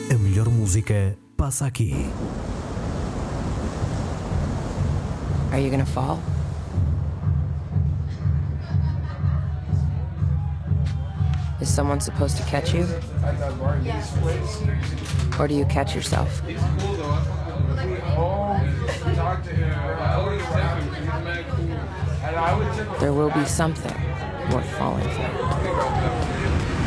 A melhor música passa aqui. Are you gonna fall? Is someone supposed to catch you? Or do you catch yourself? There will be something worth falling for.